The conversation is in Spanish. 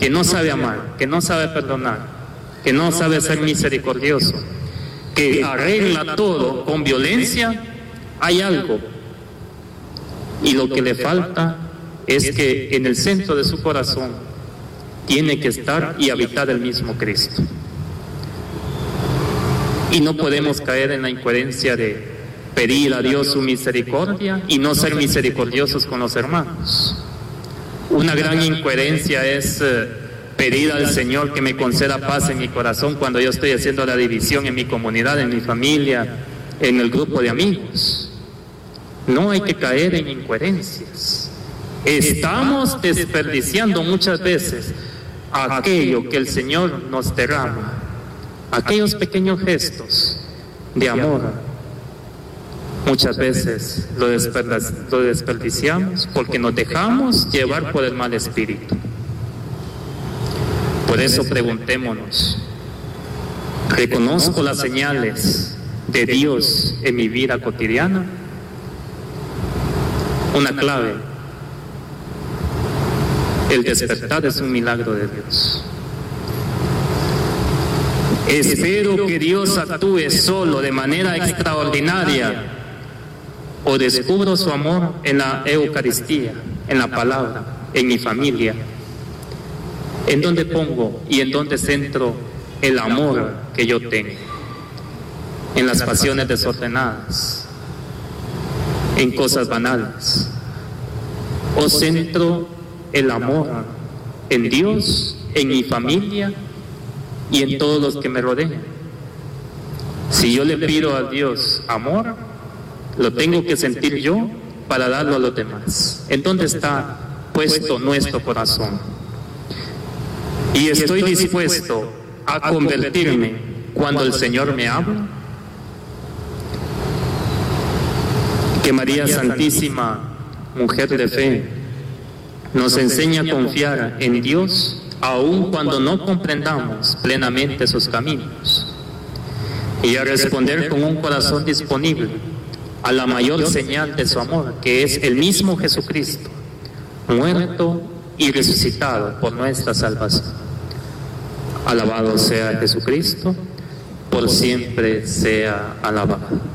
que no sabe amar, que no sabe perdonar, que no sabe ser misericordioso, que arregla todo con violencia, hay algo. Y lo que le falta es que en el centro de su corazón tiene que estar y habitar el mismo Cristo. Y no podemos caer en la incoherencia de pedir a Dios su misericordia y no ser misericordiosos con los hermanos. Una gran incoherencia es pedir al Señor que me conceda paz en mi corazón cuando yo estoy haciendo la división en mi comunidad, en mi familia, en el grupo de amigos. No hay que caer en incoherencias. Estamos desperdiciando muchas veces aquello que el Señor nos derrama, aquellos pequeños gestos de amor. Muchas veces lo desperdiciamos porque nos dejamos llevar por el mal espíritu. Por eso preguntémonos, ¿reconozco las señales de Dios en mi vida cotidiana? Una clave: el despertar es un milagro de Dios. Espero que Dios actúe solo de manera extraordinaria, o descubro su amor en la Eucaristía, en la palabra, en mi familia. ¿En dónde pongo y en dónde centro el amor que yo tengo? En las pasiones desordenadas, en cosas banales. ¿O centro el amor en Dios, en mi familia y en todos los que me rodean? Si yo le pido a Dios amor, lo tengo que sentir yo para darlo a los demás. ¿En dónde está puesto nuestro corazón? Y estoy dispuesto a convertirme cuando el Señor me habla. Que María Santísima, mujer de fe, nos enseña a confiar en Dios aun cuando no comprendamos plenamente sus caminos, y a responder con un corazón disponible a la mayor señal de su amor, que es el mismo Jesucristo, muerto y resucitado por nuestra salvación. Alabado sea Jesucristo, por siempre sea alabado.